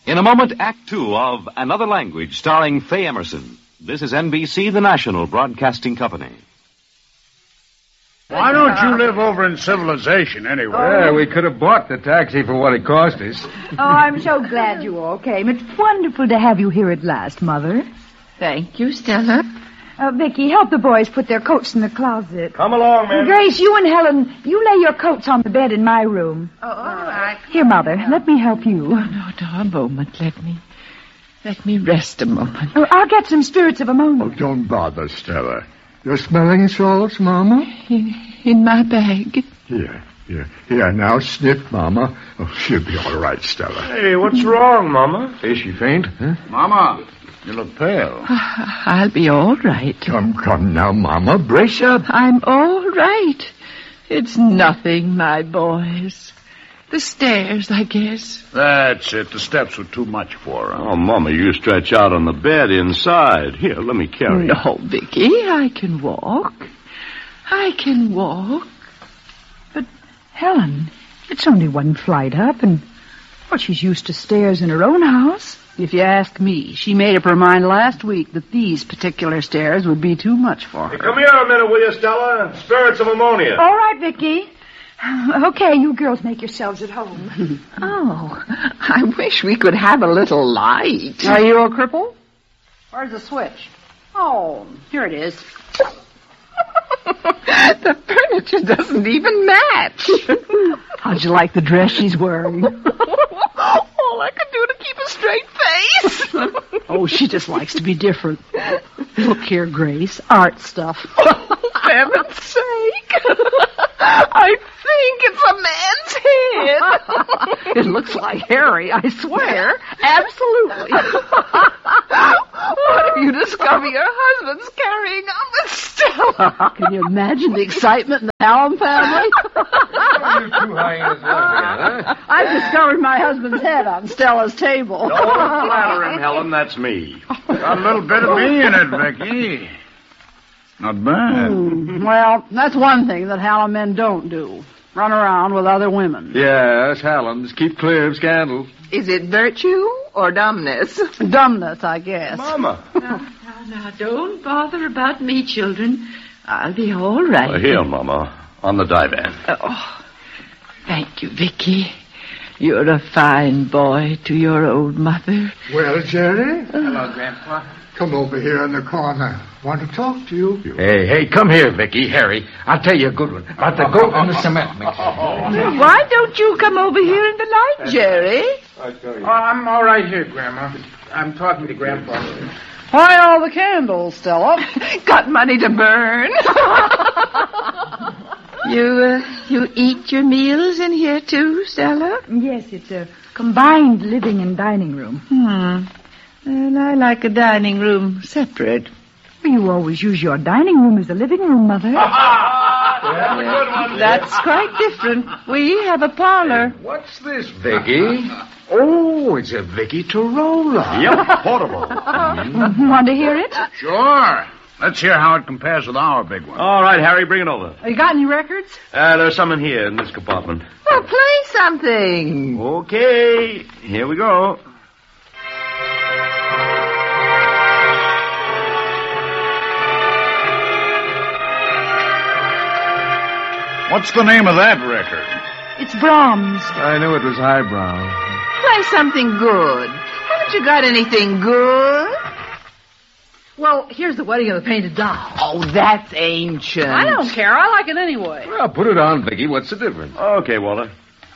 In a moment, Act Two of Another Language, starring Faye Emerson. This is NBC, the national broadcasting company. Why don't you live over in civilization anyway? Yeah, we could have bought the taxi for what it cost us. Oh, I'm so glad you all came. It's wonderful to have you here at last, Mother. Thank you, Stella. Vicky, help the boys put their coats in the closet. Come along, man. Grace, you and Helen, you lay your coats on the bed in my room. Oh, all right. Here, Mother, let me help you. No, a moment. Let me rest a moment. Oh, I'll get some spirits of ammonia. Oh, don't bother, Stella. You're smelling salts, Mama? In my bag. Here, now snip, Mama. Oh, she'll be all right, Stella. Hey, what's wrong, Mama? Is she faint, huh? Mama, you look pale. I'll be all right. Come now, Mama. Brace up. I'm all right. It's nothing, my boys. The stairs, I guess. That's it. The steps were too much for her. Oh, Mama, you stretch out on the bed inside. Here, let me carry you. No, Vicky, I can walk. But, Helen, it's only one flight up, and, well, she's used to stairs in her own house. If you ask me, she made up her mind last week that these particular stairs would be too much for her. Hey, come here a minute, will you, Stella? Spirits of ammonia. All right, Vicky. Okay, you girls make yourselves at home. Oh, I wish we could have a little light. Are you a cripple? Where's the switch? Oh, here it is. The furniture doesn't even match. How'd you like the dress she's wearing? All I could do to keep a straight face. Oh, she just likes to be different. Look here, Grace. Art stuff. For heaven's sake. I think it's a man's head. It looks like Harry, I swear. Absolutely. What if you discover your husband's carrying on with Stella? Can you imagine the excitement in the Hallam family? You two hyenas huh? I've discovered my husband's head on Stella's table. Don't flatter him, Helen. That's me. Got a little bit of me in it, Vicky. Not bad. Well, that's one thing that Hallam men don't do. Run around with other women. Yes, Hallam's. Keep clear of scandal. Is it virtue or dumbness? Dumbness, I guess. Mama. Now, don't bother about me, children. I'll be all right. Here, Mama, on the divan. Oh, thank you, Vicky. You're a fine boy to your old mother. Well, Jerry? Hello, Grandpa. Come over here in the corner. Want to talk to you. Hey, come here, Vicky, Harry. I'll tell you a good one about the goat and the cement mixer. Why don't you come over here in the light, Jerry? Oh, I'm all right here, Grandma. I'm talking to Grandpa. Why all the candles, Stella? Got money to burn. You eat your meals in here too, Stella? Yes, it's a combined living and dining room. Well, I like a dining room separate. You always use your dining room as a living room, Mother. That's quite different. We have a parlor. What's this, Vicky? Oh, it's a Vicky Tarola. Yep, portable. Want to hear it? Sure. Let's hear how it compares with our big one. All right, Harry, bring it over. You got any records? There's some in here in this compartment. Well, play something. Okay, here we go. What's the name of that record? It's Brahms. I knew it was highbrow. Play something good. Haven't you got anything good? Well, here's the Wedding of the Painted Doll. Oh, that's ancient. I don't care. I like it anyway. Well, put it on, Vicky. What's the difference? Okay, Walter.